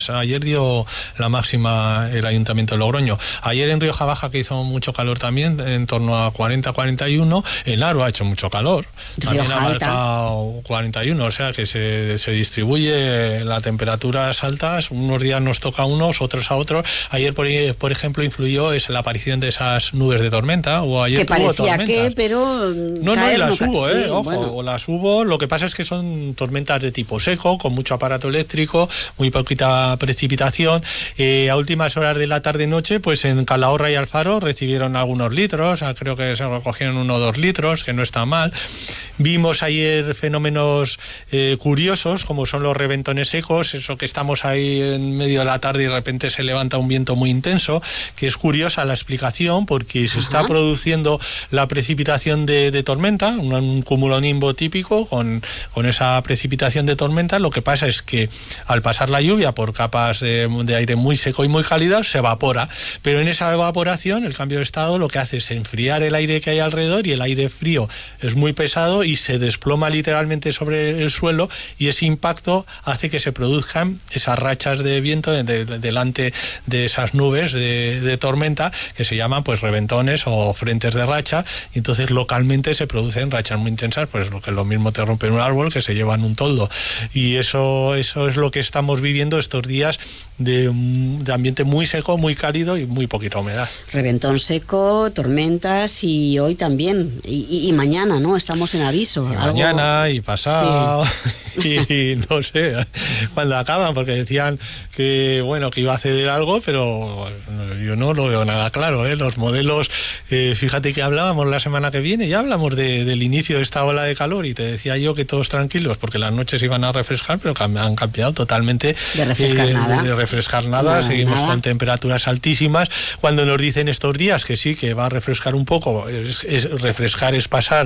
Ayer dio la máxima el Ayuntamiento de Logroño. Ayer en Rioja Baja, que hizo mucho calor también, en torno a 40-41, en Aro ha hecho mucho calor. También ha marcado 41, o sea que se distribuye las temperaturas altas. Unos días nos toca a unos, otros a otros. Ayer, por ejemplo, influyó la aparición de esas nubes de tormenta. O ayer que parecía tormentas. Que, pero... No, y las hubo, sí, ojo, bueno. las hubo. Lo que pasa es que son tormentas de tipo seco, con mucho aparato eléctrico, muy poquita precipitación. A últimas horas de la tarde-noche, pues en Calahorra y Alfaro recibieron algunos litros, creo que se recogieron 1 o 2 litros, que no está mal. Vimos ayer fenómenos curiosos, como son los reventones secos, eso que estamos ahí en medio de la tarde y de repente se levanta un viento muy intenso, que es curiosa la explicación, porque se está produciendo la precipitación de tormenta, un cumulonimbo típico con esa precipitación de tormenta. Lo que pasa es que al pasar la lluvia por capas de aire muy seco y muy cálido, se evapora, pero en esa evaporación el cambio de estado lo que hace es enfriar el aire que hay alrededor, y el aire frío es muy pesado y se desploma literalmente sobre el suelo, y ese impacto hace que se produzcan esas rachas de viento delante de esas nubes de tormenta, que se llaman pues reventones o frentes de racha, y entonces localmente se producen rachas muy intensas, pues lo que lo mismo te rompen un árbol que se llevan un toldo, y eso es lo que estamos viviendo estos días de ambiente muy seco, muy cálido y muy poquita humedad. Reventón seco, tormentas, y hoy también, y mañana, ¿no? Estamos en aviso. Y mañana y pasado, sí. y no sé cuándo acaban, porque decían que iba a ceder algo, pero yo no lo veo nada claro, ¿eh? Los modelos, fíjate que hablábamos la semana que viene, ya hablamos del inicio de esta ola de calor, y te decía yo que todos tranquilos, porque las noches iban a refrescar, pero han cambiado totalmente. De refrescar nada. Seguimos con temperaturas altísimas. Cuando nos dicen estos días que sí, que va a refrescar un poco, refrescar es pasar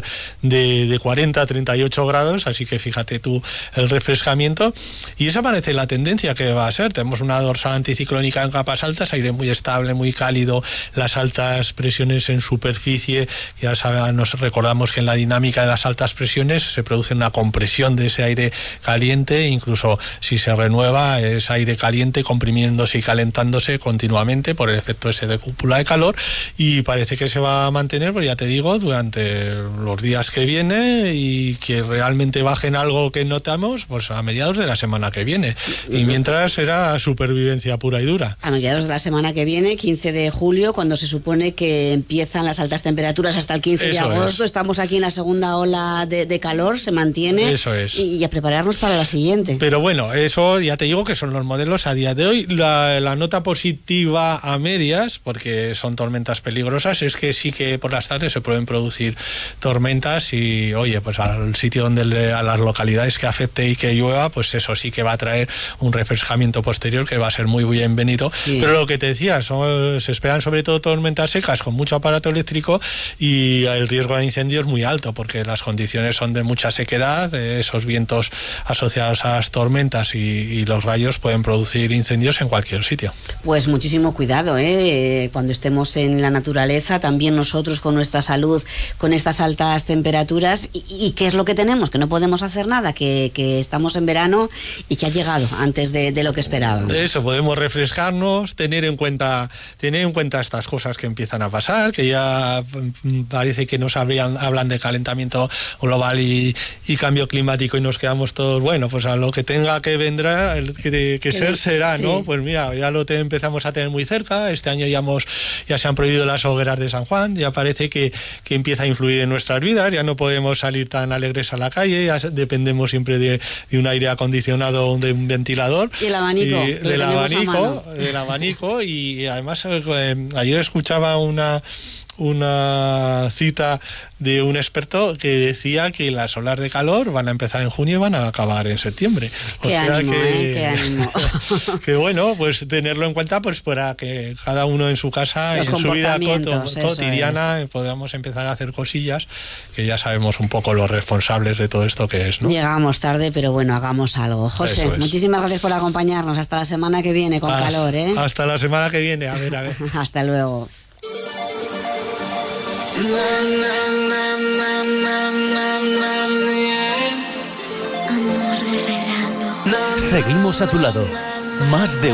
de 40 a 38 grados, así que fíjate tú el refrescamiento, y esa parece la tendencia que va a ser. Tenemos una dorsal anticiclónica en capas altas, aire muy estable, muy cálido, las altas presiones en superficie, ya nos recordamos que en la dinámica de las altas presiones se produce una compresión de ese aire caliente, incluso si se renueva es aire caliente comprimiéndose y calentándose continuamente por el efecto ese de cúpula de calor, y parece que se va a mantener, pues ya te digo, durante los días que viene, y que realmente bajen algo que notamos pues a mediados de la semana que viene, y mientras será supervivencia pura y dura. A mediados de la semana que viene, 15 de julio, cuando se supone que empiezan las altas temperaturas hasta el 15 de agosto, estamos aquí en la segunda ola de calor, se mantiene. Eso es. Y a prepararnos para la siguiente. Pero bueno, eso ya te digo que son los modelos a día de hoy. La nota positiva a medias, porque son tormentas peligrosas, es que sí que por las tardes se pueden producir tormentas, y oye, pues al sitio a las localidades que afecte y que llueva, pues eso sí que va a traer un refrescamiento posterior que va a ser muy bienvenido. Sí. Pero lo que te decía, se esperan sobre todo tormentas secas con mucho aparato eléctrico, y el riesgo de incendio es muy alto, porque las condiciones son de mucha sequedad, esos vientos asociados a las tormentas y los rayos pueden producir incendios en cualquier sitio. Pues muchísimo cuidado, cuando estemos en la naturaleza, también nosotros con nuestra salud, con estas altas temperaturas, y qué es lo que tenemos, que no podemos hacer nada, que estamos en verano y que ha llegado antes de lo que esperábamos. Eso, podemos refrescarnos, tener en cuenta estas cosas que empiezan a pasar, que ya parece que nos hablan de calentamiento global y cambio climático, y nos quedamos todos, bueno, pues a lo que tenga que vendrá, que ser será, ¿no? Pues mira, ya empezamos a tener muy cerca. Este año ya se han prohibido las hogueras de San Juan, ya parece que empieza a influir en nuestras vidas, ya no podemos salir tan alegres a la calle, ya dependemos siempre de un aire acondicionado o de un ventilador. Y el abanico. Del abanico, y además ayer escuchaba una cita de un experto que decía que las olas de calor van a empezar en junio y van a acabar en septiembre. Qué ánimo. Que bueno, pues tenerlo en cuenta, pues para que cada uno en su casa, en su vida cotidiana, podamos empezar a hacer cosillas, que ya sabemos un poco los responsables de todo esto que es, ¿no? Llegamos tarde, pero bueno, hagamos algo. José, muchísimas gracias por acompañarnos. Hasta la semana que viene con calor, ¿eh? Hasta la semana que viene, a ver. Hasta luego. Seguimos a tu lado. Más de